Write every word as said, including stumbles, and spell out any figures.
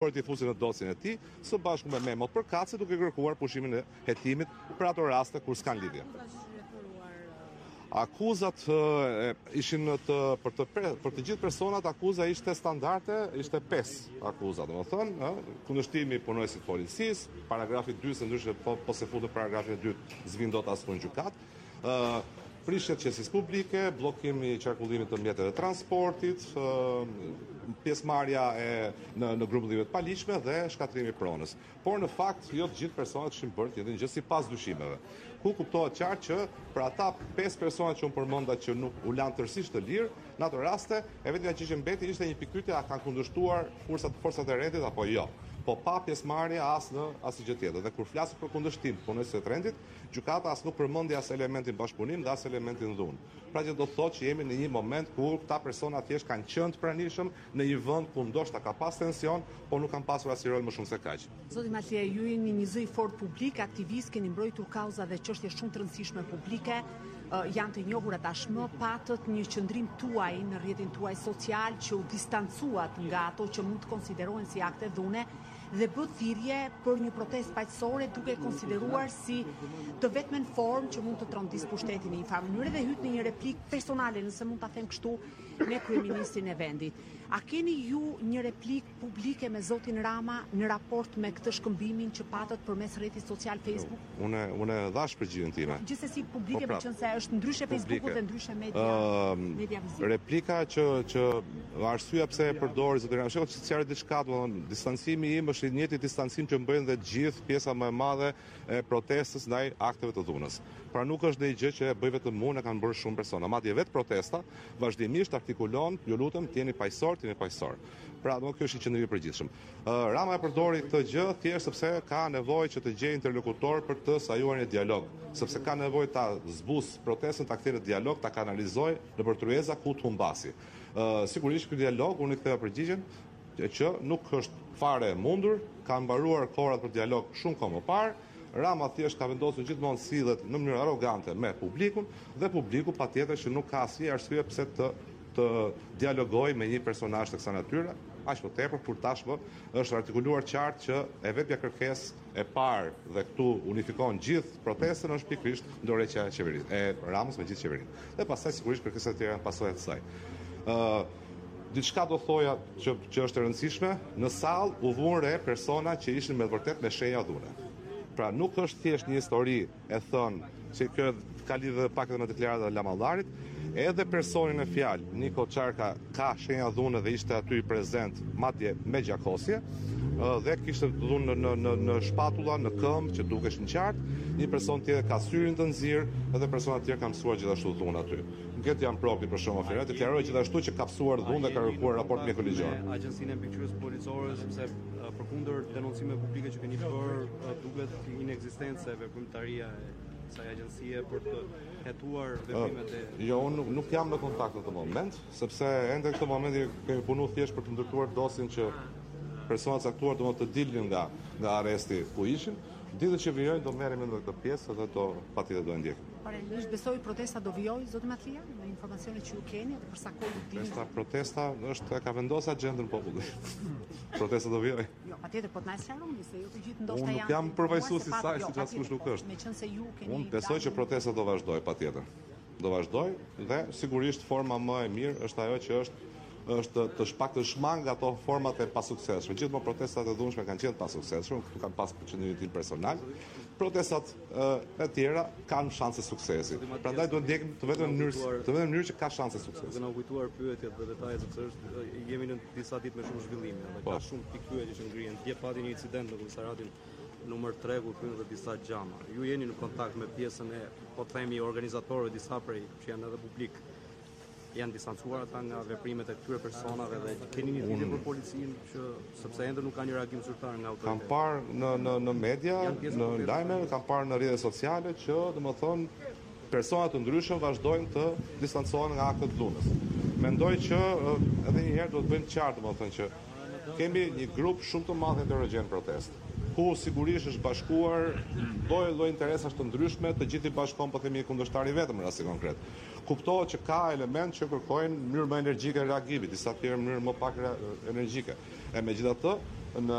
për t'i thosur në dosjen e tij, së bashku me memot për kace duke kërkuar pushimin e hetimit për ato raste kur s'kan lidhje. Akuzat e, ishin të për të për të gjithë personat akuza ishte standarde, ishte pesë akuza, domethënë, ë, kundërshtimi i punonësit të policisë, paragrafi dy se ndryshe po, po se futet paragrafi dy s'vin dot asnjë gjykat. ë Prishje të qesis publike, bllokimi i qarkullimit të mjeteve të transportit, pjesëmarrja e në, në grumbëllime të paligjshme dhe shkatrimi i pronës. Por në fakt jo të gjithë personat kishin bërë të njëjtën gjë sipas dyshimeve. Ku kuptohet qartë që për ata pesë persona që unë përmenda që nuk u lanë tërësisht të lirë, në ato raste e vetmja që ishte mbeti ishte një pikpyetje a kanë kundërshtuar forcat forcat e rendit apo jo. Po pa pjesëmarrje as në asnjë gjë tjetër. Dhe kur flasim për kundërshtim punonësve të rendit, gjykata as nuk përmendi as elementin bashkëpunim dhe as elementin dhunë. Pra që do të thotë që jemi në një moment ku këta persona thjesht kanë qenë të pranishëm në një vend ku ndoshta ka pas tension, por nuk kanë pasur asnjë rol më shumë se kaq. Zoti Matlia, ju jeni një zë i fortë publik, aktivist, keni mbrojtur kauza dhe çështje shumë të rëndësishme publike. Uh, janë të njohura tashmë, patët një qëndrim tuaj në rrjetin tuaj social që u distancuat nga ato që mund të konsiderohen si akte dhune dhe bë thirrje për një protestë paqësore duke konsideruar si të vetmen formë që mund të trondis pushtetin në një farë mënyrë dhe hyt në një replikë personale, nëse mund ta them kështu, me kryeministrin e vendit. A keni ju një replikë publike me zotin Rama në raport me këtë shkëmbimin që patët përmes rrjetit social Facebook? Unë unë dhash përgjigjen time. Gjithsesi publike, po, pra, më qenë se është ndryshe Facebooku dhe ndryshe media, uh, media vizit. Replika që që arsyeja pse e përdori zotin Rama, shikoj se çfarë diçka, domethënë distancimi im është i njëjti distancim që bëjnë dhe gjithë pjesa më e madhe e protestës ndaj akteve të dhunës. Pra nuk është ndonjë gjë që e bëj vetëm unë, e kanë bërë shumë persona. Madje vetë protesta vazhdimisht artikulon, ju lutem, t'jeni paqësor, t'jeni paqësor. Pra do kjo është i qendrimi i përgjithshëm. Uh, Rama e përdori këtë gjë thjesht sepse ka nevojë që të gjejë interlokutor për të sajuar një dialog, sepse ka nevojë ta zbus protestën, ta kthejë në dialog, ta kanalizojë nëpër tryeza ku të humbasi. Uh, sigurisht ky dialog unë i ktheva përgjigjen që nuk është fare e mundur, ka mbaruar kohrat për dialog shumë kohë më parë. Rama thjesht ka vendosur gjithmonë sillet në mënyrë arrogante me publikun dhe publiku patjetër që nuk ka asnjë arsye pse të të dialogojë me një personazh të kësaj natyre, aq më tepër kur tashmë është artikuluar qartë që e vetmja kërkesë e parë dhe këtu unifikon gjithë protestën është pikërisht ndërheqja e qeverisë, e Ramës me gjithë qeverinë. Dhe pastaj sigurisht kërkesat e tjera janë pasojë të saj. ë uh, Diçka do thoja që, që është e rëndësishme, në sallë u vuan re persona që ishin me vërtet me shenja dhune. Pra nuk është thjesht një histori e thënë që kjo ka lidhje pak edhe me deklaratën e Lamallarit, edhe personin e fjalë, Niko Çarka, ka shenja dhune dhe ishte aty prezent, madje me gjakosje, dhe kishte dhunë në, në, në shpatulla, në këmbë, që dukeshin qartë. Një person tjetër ka syrin të nxirr dhe persona të tjerë kanë mësuar gjithashtu dhunë aty. Këtë janë propi për shumë ofera, të klaroj gjithashtu që ka psuar dhunë dhe ka kërkuar raport mjekëligjor. Agjencinë e mbikëqyrjes policore sepse përkundër denoncimeve publike që keni bërë, duket inekzistence e veprimtaria e kësaj agjencie për të hetuar veprimet e... Jo, unë nuk, nuk jam në kontakt në këtë moment, sepse ende këtë moment kemi punuar thjesht për të ndërtuar dosin që personat caktuar do të dilnin nga nga arresti ku ishin. Ditët që vijojnë do merremi në këtë pjesë dhe do patjetër do e ndjekim. Paralelisht besoj protesta do vijojë, zoti Matlia, me informacionet që ju keni dhe për sa kohë do dini. Protesta, protesta është e ka vendosur agjendën popullit. Protesta do vijojë. Jo, patjetër, po të na sqaroni se jo të gjithë ndoshta janë. Unë nuk jam përfaqësues i saj, siç askush nuk është. Meqense ju keni. Unë besoj që protesta do vazhdojë patjetër. Do vazhdojë dhe sigurisht forma më e mirë është ajo që është është të shpak të shmang nga ato format e pasuksesshme. Gjithmonë protestat e dhunshme kanë qenë pasuksesshme, këtu kanë pas qëndrimin tim personal. Protestat e tjera kanë shanse suksesi. Prandaj duhet ndjekim të vetëm në mënyrë të vetëm mënyrë që ka shanse suksesi. Dhe na u kujtuar pyetjet dhe detajet sepse është jemi në disa ditë me shumë zhvillime dhe ka shumë pikë pyetje që ngrihen. Dje pati një incident në komisariatin numër tre ku kryen edhe disa xhama. Ju jeni në kontakt me pjesën e, po themi, organizatorëve disa prej që janë edhe publik. Janë distancuar ata nga veprimet e këtyre personave dhe keni një lidhje për policinë që sepse ende nuk ka një reagim zyrtar nga autoritetet. Kam parë në në në media, në lajme, kam parë në rrjetet sociale që domethënë persona të ndryshëm vazhdojnë të distancohen nga aktet e dhunës. Mendoj që edhe një herë do të bëjmë qartë domethënë që kemi një grup shumë të madh heterogjen protest, ku sigurisht është bashkuar lloj lloj interesash të ndryshme, të gjithë i bashkon po themi kundërshtari vetëm në rastin konkret. Kuptohet që ka element që kërkojnë mënyrë më energjike reagimi, disa tjerë mënyrë më pak energjike. E megjithatë,